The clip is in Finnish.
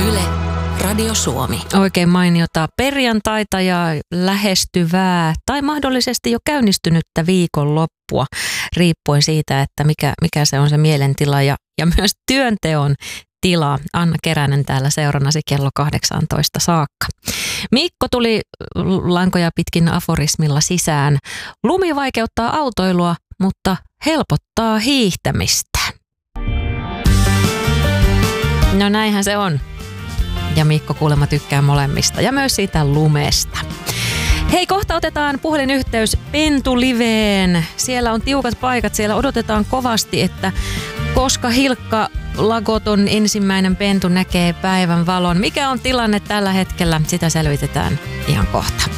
Yle, Radio Suomi. Oikein mainiota perjantaita ja lähestyvää tai mahdollisesti jo käynnistynyttä viikonloppua, riippuen siitä, että mikä se on se mielentila ja myös työnteon tila. Anna Keränen täällä seurannasi kello 18 saakka. Mikko tuli lankoja pitkin aforismilla sisään. Lumi vaikeuttaa autoilua, mutta helpottaa hiihtämistä. No näinhän se on. Ja Mikko kuulemma tykkää molemmista ja myös siitä lumesta. Hei, kohta otetaan puhelinyhteys Pentuliveen. Siellä on tiukat paikat, siellä odotetaan kovasti, että koska Hilkka Lagoton ensimmäinen pentu näkee päivän valon. Mikä on tilanne tällä hetkellä? Sitä selvitetään ihan kohta.